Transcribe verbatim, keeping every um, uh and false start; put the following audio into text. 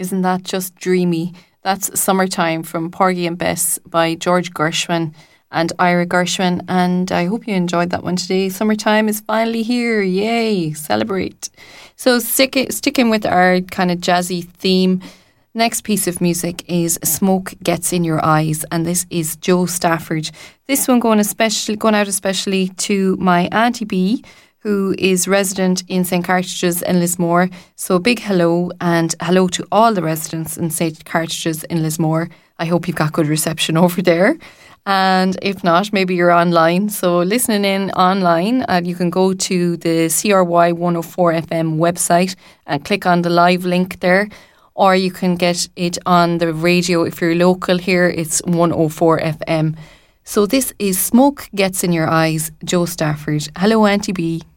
Isn't that just dreamy? That's Summertime from Porgy and Bess by George Gershwin and Ira Gershwin. And I hope you enjoyed that one today. Summertime is finally here. Yay. Celebrate. So stick it, sticking with our kind of jazzy theme, next piece of music is Smoke Gets in Your Eyes, and this is Joe Stafford. This one going especially going out especially to my Auntie B, who is resident in Saint Cartridge's in Lismore. So a big hello, and hello to all the residents in Saint Cartridge's in Lismore. I hope you've got good reception over there. And if not, maybe you're online. So listening in online, uh, you can go to the C R Y one oh four F M website and click on the live link there. Or you can get it on the radio if you're local here. It's one oh four F M. So this is Smoke Gets in Your Eyes, Joe Stafford. Hello, Auntie B.